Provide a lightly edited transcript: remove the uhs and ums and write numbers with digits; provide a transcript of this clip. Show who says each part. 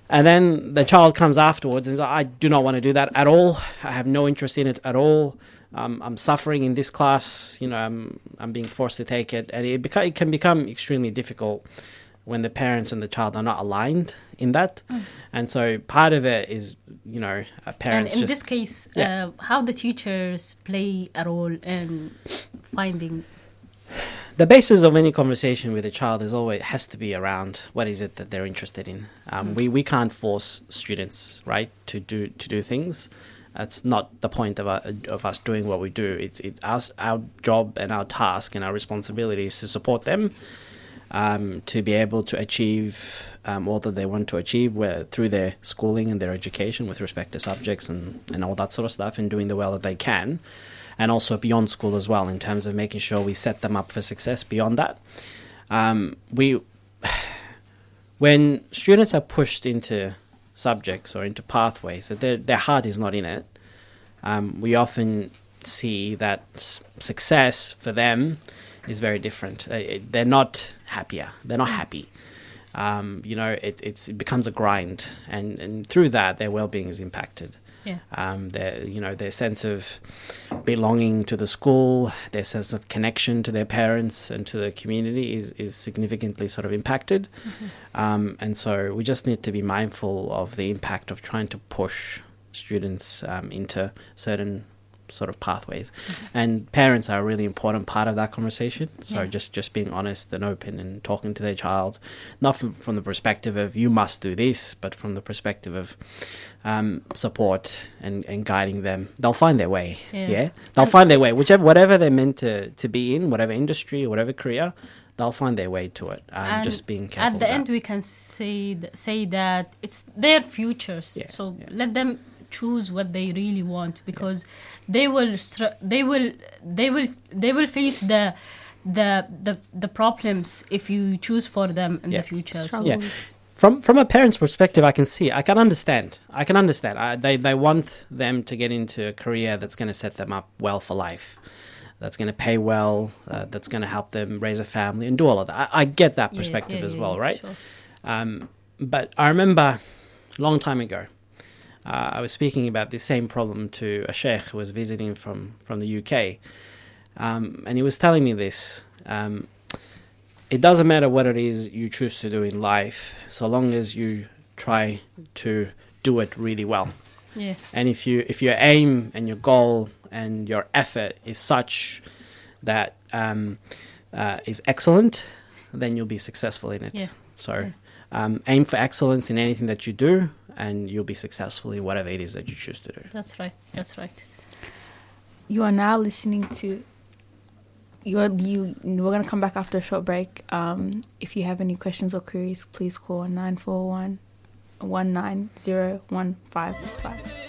Speaker 1: And then the child comes afterwards and says, I do not want to do that at all. I have no interest in it at all. I'm suffering in this class. I'm being forced to take it. And it can become extremely difficult when the parents and the child are not aligned in that. And so part of it is, parents.
Speaker 2: And in this case, how the teachers play a role in finding.
Speaker 1: The basis of any conversation with a child has to be around what is it that they're interested in. We can't force students, right, to do things. That's not the point of us doing what we do. Our job and our task and our responsibility is to support them to be able to achieve all that they want to achieve through their schooling and their education with respect to subjects and all that sort of stuff, and doing the well that they can. And also beyond school as well, in terms of making sure we set them up for success beyond that. When students are pushed into subjects or into pathways that their heart is not in it, we often see that success for them is very different. They're not happier. They're not happy. It becomes a grind, and through that, their well-being is impacted.
Speaker 2: Yeah.
Speaker 1: Their sense of belonging to the school, their sense of connection to their parents and to the community is significantly sort of impacted. And so we just need to be mindful of the impact of trying to push students into certain sort of pathways. And parents are a really important part of that conversation. So just being honest and open and talking to their child, not from the perspective of you must do this, but from the perspective of support and guiding them. They'll find their way. They'll find their way, whatever they're meant to be in, whatever industry or whatever career, they'll find their way to it. And just being careful
Speaker 2: at the end, we can say that it's their futures. Let them choose what they really want, because they will face the problems if you choose for them in the future.
Speaker 1: From a parent's perspective, I can understand. They want them to get into a career that's going to set them up well for life, that's going to pay well, that's going to help them raise a family and do all of that. I get that perspective as well, right? Sure. But I remember a long time ago, I was speaking about this same problem to a sheikh who was visiting from the UK. And he was telling me this. It doesn't matter what it is you choose to do in life, so long as you try to do it really well.
Speaker 2: Yeah.
Speaker 1: And if your aim and your goal and your effort is such that is excellent, then you'll be successful in it.
Speaker 2: Yeah.
Speaker 1: So aim for excellence in anything that you do, and you'll be successful in whatever it is that you choose to do.
Speaker 2: That's right.
Speaker 3: You are now listening to... We're going to come back after a short break. If you have any questions or queries, please call 941 190 155.